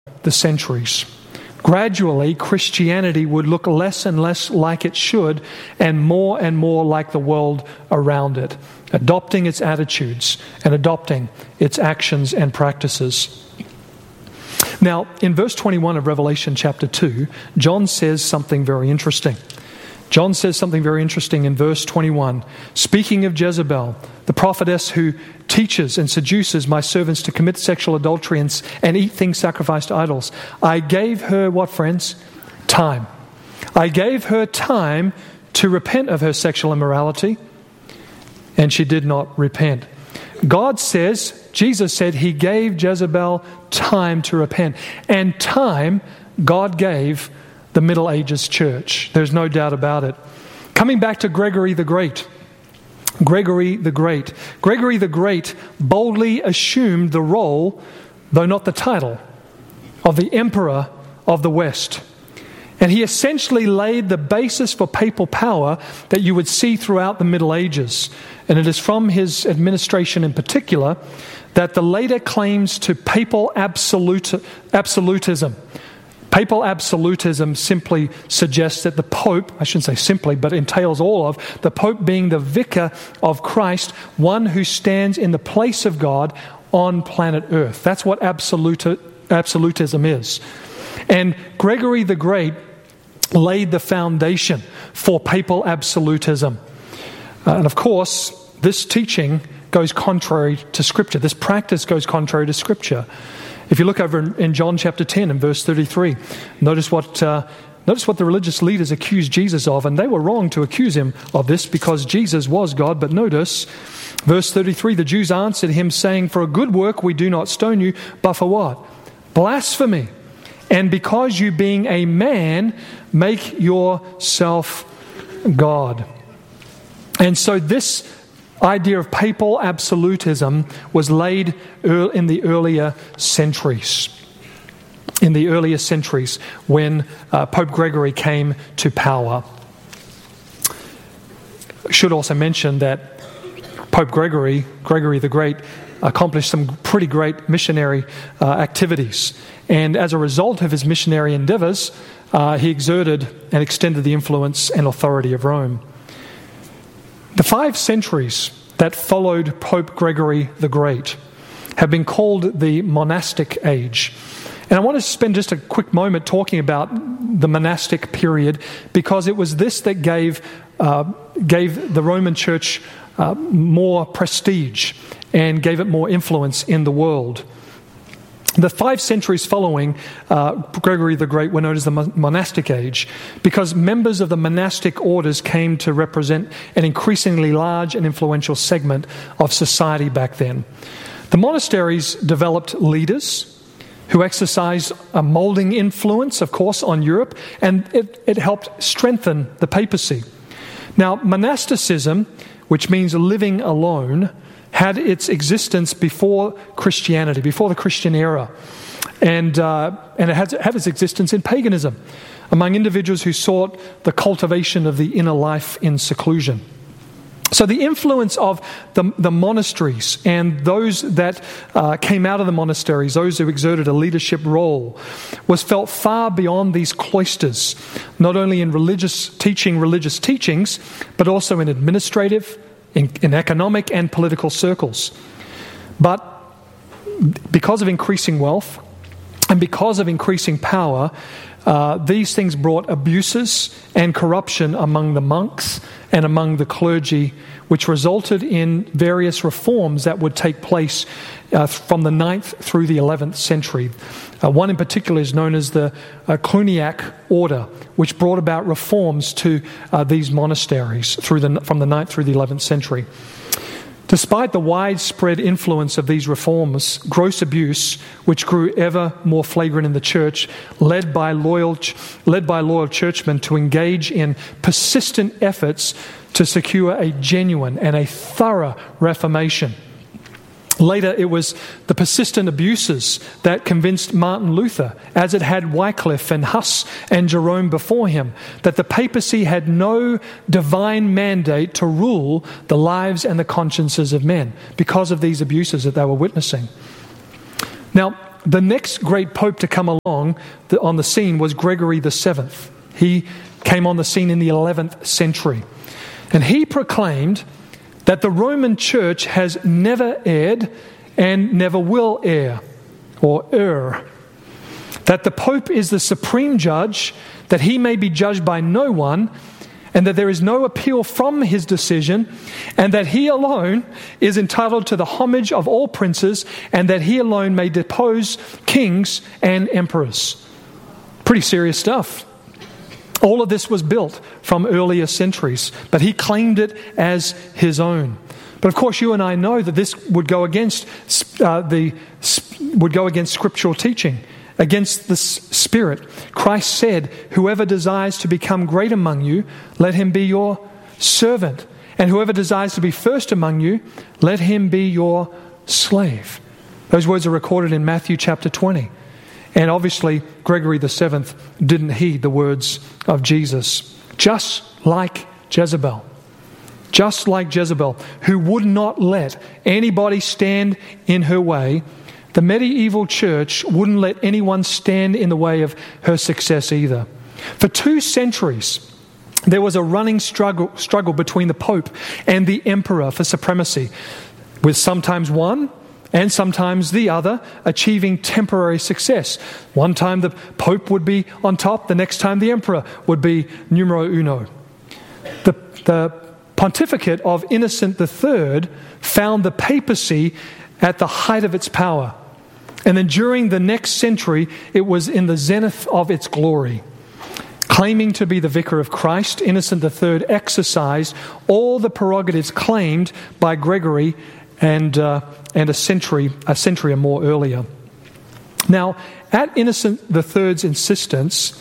the centuries. Gradually, Christianity would look less and less like it should and more like the world around it, adopting its attitudes and adopting its actions and practices. Now, in verse 21 of Revelation chapter 2, John says something very interesting. John says something very interesting in verse 21. Speaking of Jezebel, the prophetess who teaches and seduces my servants to commit sexual adultery and eat things sacrificed to idols. I gave her, what friends? Time. I gave her time to repent of her sexual immorality, and she did not repent. God says, Jesus said he gave Jezebel time to repent. And time God gave the Middle Ages church. There's no doubt about it. Coming back to Gregory the Great. Gregory the Great boldly assumed the role, though not the title, of the Emperor of the West. And he essentially laid the basis for papal power that you would see throughout the Middle Ages. And it is from his administration in particular that the later claims to papal absolutism. Papal absolutism simply suggests that the Pope, I shouldn't say simply, but entails all of, the Pope being the vicar of Christ, one who stands in the place of God on planet Earth. That's what absolutism is. And Gregory the Great laid the foundation for papal absolutism. And of course, this teaching goes contrary to Scripture. This practice goes contrary to Scripture. If you look over in John chapter 10 and verse 33, notice what the religious leaders accused Jesus of, and they were wrong to accuse him of this because Jesus was God. But notice, verse 33, the Jews answered him, saying, for a good work we do not stone you, but for what? Blasphemy. And because you being a man, make yourself God. And so this idea of papal absolutism was laid in the earlier centuries. In the earlier centuries when Pope Gregory came to power. I should also mention that Pope Gregory the Great, accomplished some pretty great missionary activities. And as a result of his missionary endeavors, he exerted and extended the influence and authority of Rome. The 5 centuries that followed Pope Gregory the Great have been called the monastic age. And I want to spend just a quick moment talking about the monastic period because it was this that gave the Roman Church more prestige and gave it more influence in the world. The 5 centuries following Gregory the Great were known as the monastic age because members of the monastic orders came to represent an increasingly large and influential segment of society back then. The monasteries developed leaders who exercised a molding influence, of course, on Europe, and it helped strengthen the papacy. Now, monasticism, which means living alone, had its existence before Christianity, before the Christian era. And it had its existence in paganism, among individuals who sought the cultivation of the inner life in seclusion. So the influence of the monasteries and those that came out of the monasteries, those who exerted a leadership role, was felt far beyond these cloisters, not only in religious teachings, but also in administrative, in economic and political circles. But because of increasing wealth and because of increasing power, these things brought abuses and corruption among the monks and among the clergy, which resulted in various reforms that would take place from the 9th through the 11th century. One in particular is known as the Cluniac Order, which brought about reforms to these monasteries from the 9th through the 11th century. Despite the widespread influence of these reforms, gross abuse, which grew ever more flagrant in the church, led by loyal churchmen to engage in persistent efforts to secure a genuine and a thorough reformation. Later, it was the persistent abuses that convinced Martin Luther, as it had Wycliffe and Huss and Jerome before him, that the papacy had no divine mandate to rule the lives and the consciences of men because of these abuses that they were witnessing. Now, the next great pope to come along on the scene was Gregory the Seventh. He came on the scene in the 11th century. And he proclaimed that the Roman Church has never erred and never will err, or err. That the Pope is the supreme judge, that he may be judged by no one, and that there is no appeal from his decision, and that he alone is entitled to the homage of all princes, and that he alone may depose kings and emperors. Pretty serious stuff. All of this was built from earlier centuries, but he claimed it as his own. But of course, you and I know that this would go against scriptural teaching, against the Spirit. Christ said, "Whoever desires to become great among you, let him be your servant. And whoever desires to be first among you, let him be your slave." Those words are recorded in Matthew chapter 20. And obviously, Gregory the Seventh didn't heed the words of Jesus. Just like Jezebel, who would not let anybody stand in her way, the medieval church wouldn't let anyone stand in the way of her success either. For 2 centuries, there was a running struggle between the Pope and the Emperor for supremacy, with sometimes one and sometimes the other achieving temporary success. One time the Pope would be on top, the next time the Emperor would be numero uno. The pontificate of Innocent III found the papacy at the height of its power. And then during the next century, it was in the zenith of its glory. Claiming to be the vicar of Christ, Innocent III exercised all the prerogatives claimed by Gregory and a century or more earlier. Now, at Innocent III's insistence,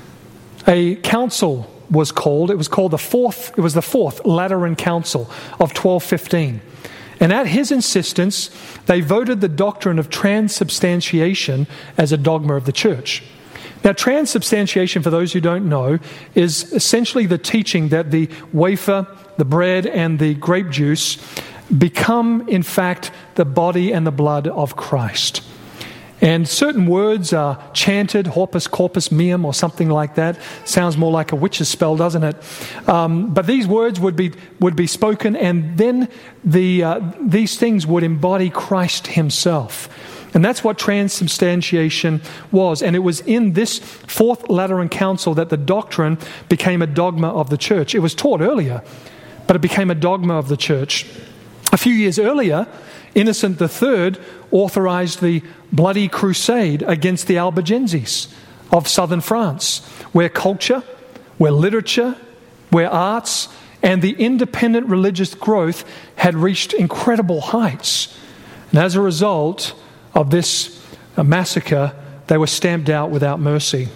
a council was called. It was called the Fourth Lateran Council of 1215. And at his insistence, they voted the doctrine of transubstantiation as a dogma of the church. Now, transubstantiation, for those who don't know, is essentially the teaching that the wafer, the bread, and the grape juice become, in fact, the body and the blood of Christ. And certain words are chanted, horpus corpus meum or something like that. Sounds more like a witch's spell, doesn't it? But these words would be spoken, and then these things would embody Christ himself. And that's what transubstantiation was. And it was in this Fourth Lateran Council that the doctrine became a dogma of the church. It was taught earlier, but it became a dogma of the church. A few years earlier, Innocent III authorized the bloody crusade against the Albigenses of southern France, where culture, where literature, where arts, and the independent religious growth had reached incredible heights. And as a result of this massacre, they were stamped out without mercy.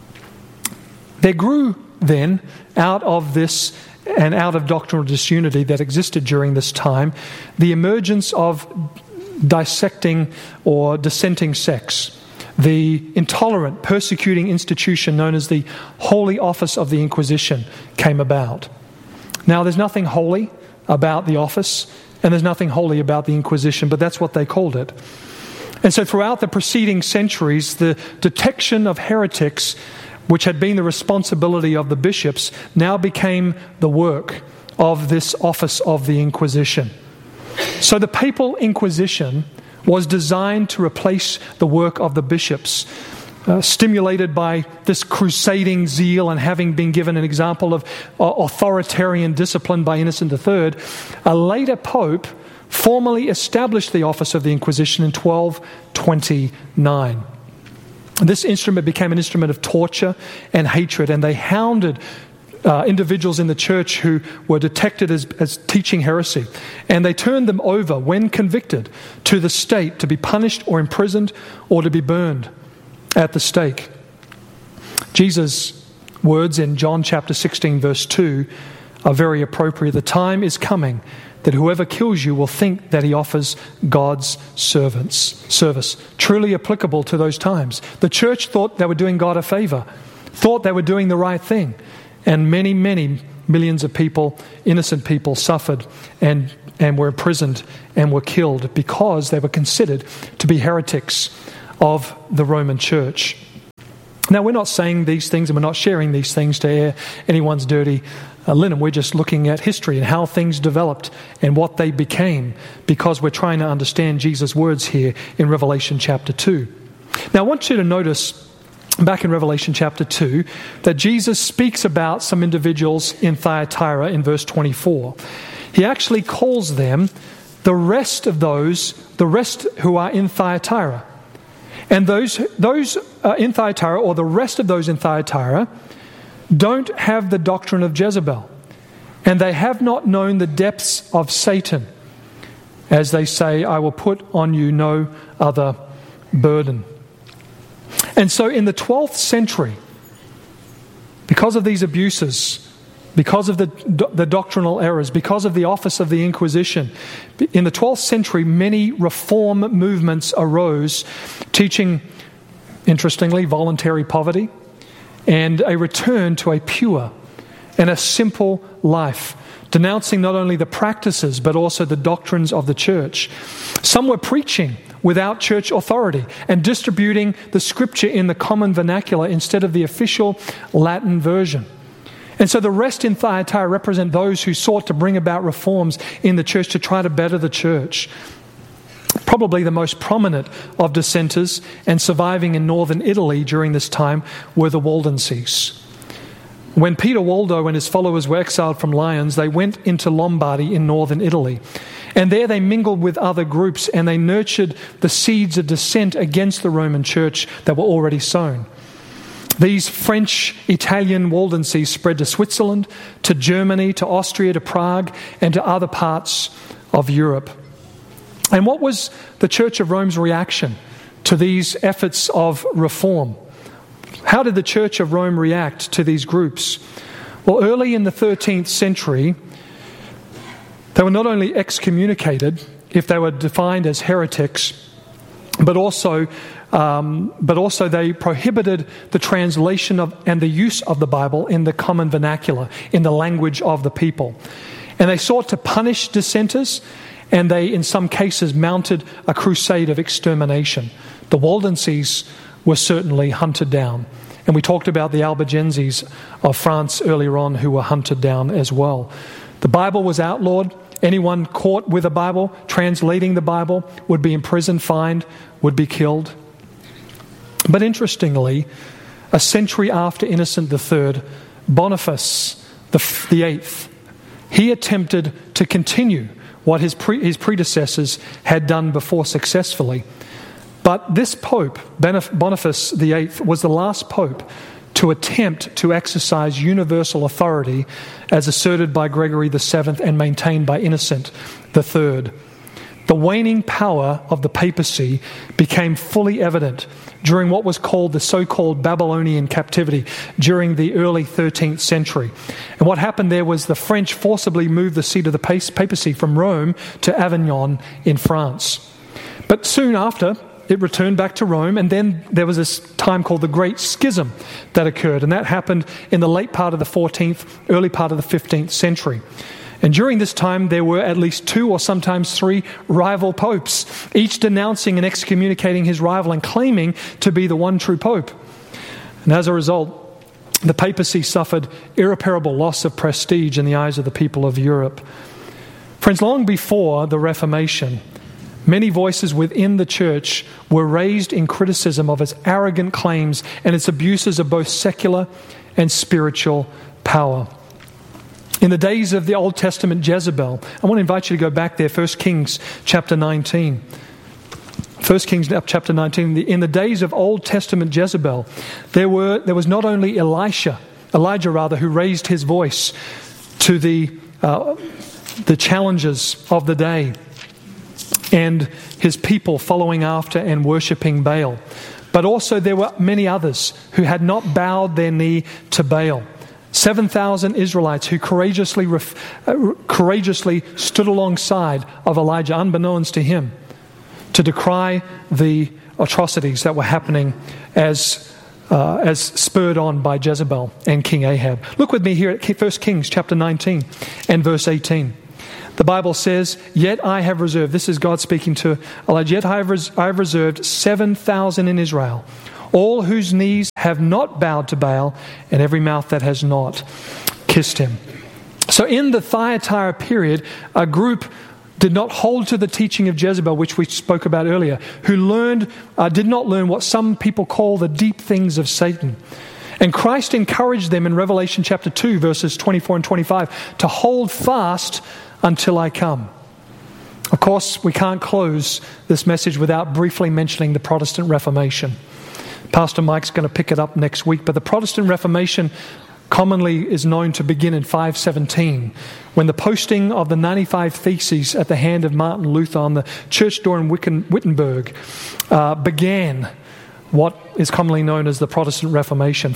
There grew then, out of this and out of doctrinal disunity that existed during this time, the emergence of dissecting or dissenting sects. The intolerant, persecuting institution known as the Holy Office of the Inquisition came about. Now, there's nothing holy about the office, and there's nothing holy about the Inquisition, but that's what they called it. And so throughout the preceding centuries, the detection of heretics, which had been the responsibility of the bishops, now became the work of this office of the Inquisition. So the papal Inquisition was designed to replace the work of the bishops, stimulated by this crusading zeal and having been given an example of authoritarian discipline by Innocent III. A later pope formally established the office of the Inquisition in 1229. This instrument became an instrument of torture and hatred, and they hounded individuals in the church who were detected as teaching heresy. And they turned them over, when convicted, to the state to be punished or imprisoned or to be burned at the stake. Jesus' words in John chapter 16, verse 2 are very appropriate. The time is coming that whoever kills you will think that he offers God's service. Truly applicable to those times. The church thought they were doing God a favor, thought they were doing the right thing. And many, many millions of people, innocent people, suffered and were imprisoned and were killed because they were considered to be heretics of the Roman Church. Now, we're not saying these things and we're not sharing these things to air anyone's dirty linen. We're just looking at history and how things developed and what they became, because we're trying to understand Jesus' words here in Revelation chapter 2. Now, I want you to notice back in Revelation chapter 2 that Jesus speaks about some individuals in Thyatira in verse 24. He actually calls them the rest who are in Thyatira. And those in Thyatira, or the rest of those in Thyatira, don't have the doctrine of Jezebel, and they have not known the depths of Satan. As they say, I will put on you no other burden. And so in the 12th century, because of these abuses, because of the doctrinal errors, because of the office of the Inquisition, in the 12th century, many reform movements arose, teaching, interestingly, voluntary poverty and a return to a pure and a simple life, denouncing not only the practices but also the doctrines of the church. Some were preaching without church authority and distributing the scripture in the common vernacular instead of the official Latin version. And so the rest in Thyatira represent those who sought to bring about reforms in the church to try to better the church. Probably the most prominent of dissenters and surviving in northern Italy during this time were the Waldenses. When Peter Waldo and his followers were exiled from Lyons, they went into Lombardy in northern Italy. And there they mingled with other groups and they nurtured the seeds of dissent against the Roman Church that were already sown. These French-Italian Waldenses spread to Switzerland, to Germany, to Austria, to Prague, and to other parts of Europe. And what was the Church of Rome's reaction to these efforts of reform? How did the Church of Rome react to these groups? Well, early in the 13th century, they were not only excommunicated if they were defined as heretics, but also they prohibited the translation of and the use of the Bible in the common vernacular, in the language of the people. And they sought to punish dissenters, and they, in some cases, mounted a crusade of extermination. The Waldenses were certainly hunted down. And we talked about the Albigenses of France earlier on who were hunted down as well. The Bible was outlawed. Anyone caught with a Bible, translating the Bible, would be imprisoned, fined, would be killed. But interestingly, a century after Innocent III, Boniface VIII, he attempted to continue what his predecessors had done before successfully. But this Pope, Boniface VIII, was the last Pope to attempt to exercise universal authority as asserted by Gregory VII and maintained by Innocent III. The waning power of the papacy became fully evident during what was called the so-called Babylonian captivity during the early 13th century. And what happened there was the French forcibly moved the seat of the papacy from Rome to Avignon in France. But soon after, it returned back to Rome, and then there was this time called the Great Schism that occurred, and that happened in the late part of the 14th, early part of the 15th century. And during this time, there were at least 2 or sometimes 3 rival popes, each denouncing and excommunicating his rival and claiming to be the one true pope. And as a result, the papacy suffered irreparable loss of prestige in the eyes of the people of Europe. Friends, long before the Reformation, many voices within the church were raised in criticism of its arrogant claims and its abuses of both secular and spiritual power. In the days of the Old Testament Jezebel, I want to invite you to go back there, 1 Kings chapter 19. 1 Kings chapter 19, in the days of Old Testament Jezebel, there was not only Elijah who raised his voice to the challenges of the day, and his people following after and worshipping Baal. But also there were many others who had not bowed their knee to Baal. 7,000 Israelites who courageously stood alongside of Elijah, unbeknownst to him, to decry the atrocities that were happening as spurred on by Jezebel and King Ahab. Look with me here at 1 Kings chapter 19 and verse 18. The Bible says, yet I have reserved, this is God speaking to Elijah, yet I have reserved 7,000 in Israel, all whose knees have not bowed to Baal, and every mouth that has not kissed him. So in the Thyatira period, a group did not hold to the teaching of Jezebel, which we spoke about earlier, who did not learn what some people call the deep things of Satan. And Christ encouraged them in Revelation chapter 2, verses 24 and 25, to hold fast until I come. Of course, we can't close this message without briefly mentioning the Protestant Reformation. Pastor Mike's going to pick it up next week, but the Protestant Reformation commonly is known to begin in 517, when the posting of the 95 Theses at the hand of Martin Luther on the church door in Wittenberg began what is commonly known as the Protestant Reformation,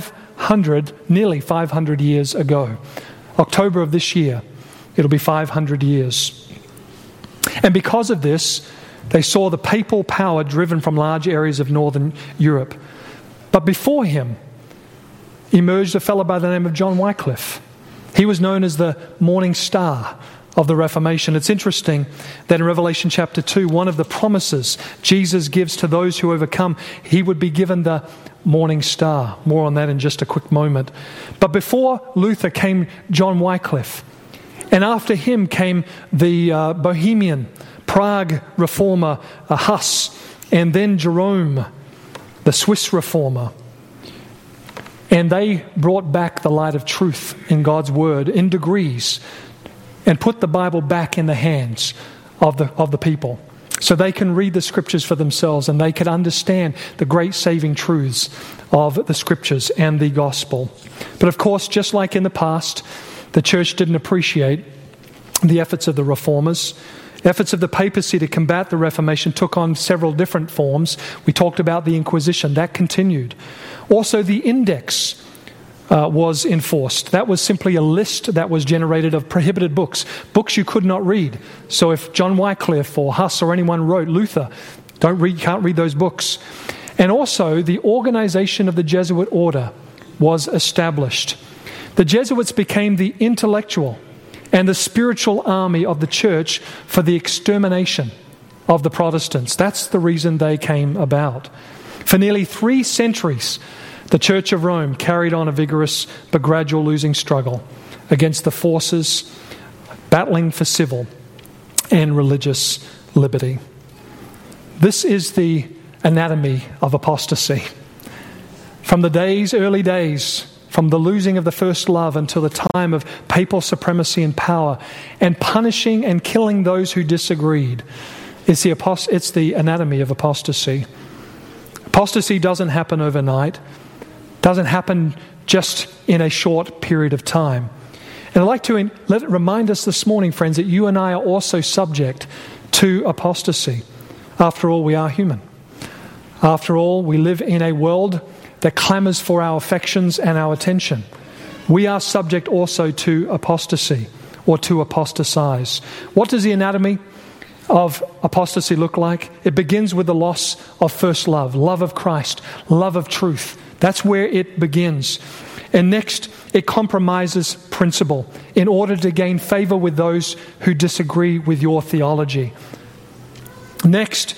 nearly 500 years ago. October of this year, it'll be 500 years. And because of this, they saw the papal power driven from large areas of northern Europe. But before him emerged a fellow by the name of John Wycliffe. He was known as the morning star of the Reformation. It's interesting that in Revelation chapter 2, one of the promises Jesus gives to those who overcome, he would be given the morning star. More on that in just a quick moment. But before Luther came John Wycliffe, and after him came the Bohemian Prague reformer Huss, and then Jerome, the Swiss reformer. And they brought back the light of truth in God's word in degrees and put the Bible back in the hands of the people so they can read the scriptures for themselves and they could understand the great saving truths of the scriptures and the gospel. But of course, just like in the past, the church didn't appreciate the efforts of the reformers. Efforts of the papacy to combat the Reformation took on several different forms. We talked about the Inquisition. That continued. Also, the Index was enforced. That was simply a list that was generated of prohibited books, books you could not read. So if John Wycliffe or Huss or anyone wrote Luther, can't read those books. And also, the organization of the Jesuit order was established. The Jesuits became the intellectual and the spiritual army of the church for the extermination of the Protestants. That's the reason they came about. For nearly 3 centuries, the Church of Rome carried on a vigorous but gradual losing struggle against the forces battling for civil and religious liberty. This is the anatomy of apostasy. From the early days, from the losing of the first love until the time of papal supremacy and power, and punishing and killing those who disagreed. It's the anatomy of apostasy. Apostasy doesn't happen overnight, doesn't happen just in a short period of time. And I'd like to remind us this morning, friends, that you and I are also subject to apostasy. After all, we are human. After all, we live in a world that clamors for our affections and our attention. We are subject also to apostasy or to apostatize. What does the anatomy of apostasy look like? It begins with the loss of first love of Christ, love of truth. That's where it begins. And next, it compromises principle in order to gain favor with those who disagree with your theology. Next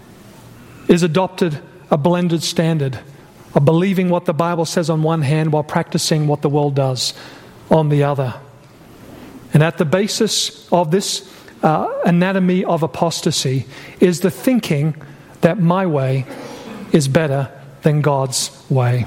is adopted a blended standard of believing what the Bible says on one hand while practicing what the world does on the other. And at the basis of this anatomy of apostasy is the thinking that my way is better than God's way.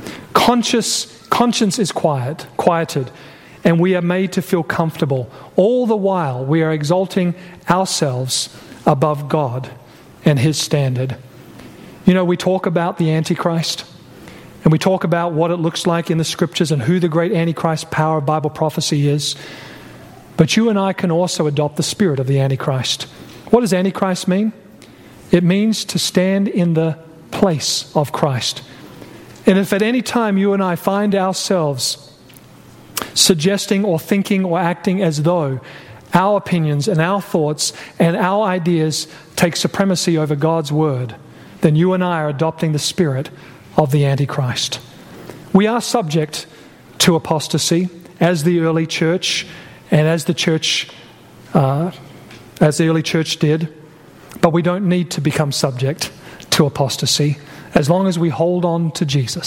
Conscience is quieted, and we are made to feel comfortable. All the while we are exalting ourselves above God and His standard. You know, we talk about the Antichrist, and we talk about what it looks like in the Scriptures and who the great Antichrist power of Bible prophecy is. But you and I can also adopt the spirit of the Antichrist. What does Antichrist mean? It means to stand in the place of Christ. And if at any time you and I find ourselves suggesting or thinking or acting as though our opinions and our thoughts and our ideas take supremacy over God's word, then you and I are adopting the spirit of the Antichrist. We are subject to apostasy as the early church and as the church as the early church did, but we don't need to become subject to apostasy as long as we hold on to Jesus.